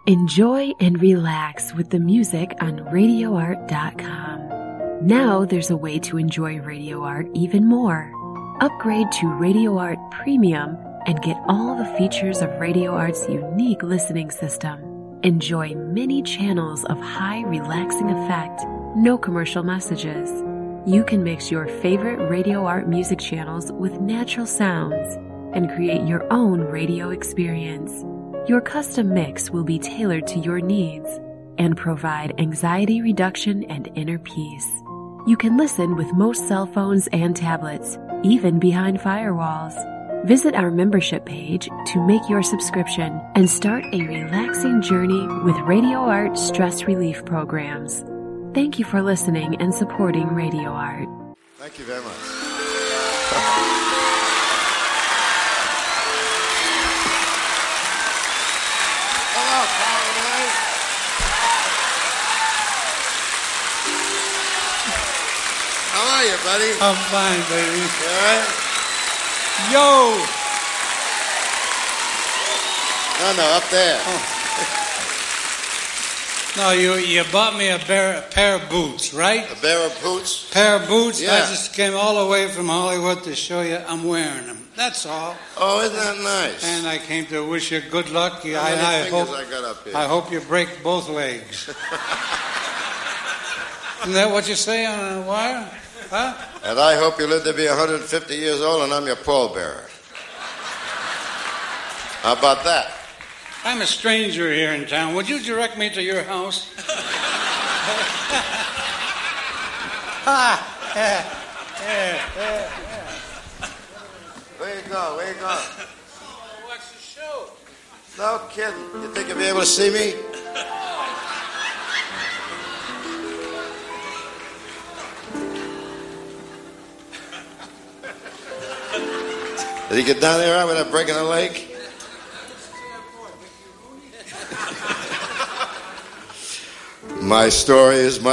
Enjoy and relax with the music on RadioArt.com. Now there's a way to enjoy Radio Art even more. Upgrade to Radio Art Premium and get all the features of Radio Art's unique listening system. Enjoy many channels of high relaxing effect, no commercial messages. You can mix your favorite Radio Art music channels with natural sounds and create your own radio experience. Your custom mix will be tailored to your needs and provide anxiety reduction and inner peace. You can listen with most cell phones and tablets, even behind firewalls. Visit our membership page to make your subscription and start a relaxing journey with Radio Art stress relief programs. Thank you for listening and supporting Radio Art. Thank you very much. Hello, Colin. How are you, buddy? I'm fine, baby. You all right? Yo! No, up there. Oh. No, you bought me a pair of boots, right? A pair of boots? Pair of boots? Yeah. I just came all the way from Hollywood to show you I'm wearing them. That's all. Oh, isn't that nice? And I came to wish you good luck. How many fingers I got up here? I hope you break both legs. Isn't that what you say on a wire? Huh? And I hope you live to be 150 years old and I'm your pallbearer. How about that? I'm a stranger here in town. Would you direct me to your house? Where you go? Where you go? Oh, watch the show. No kidding. You think you'll be able to see me? Did he get down there right without breaking a leg? My story is my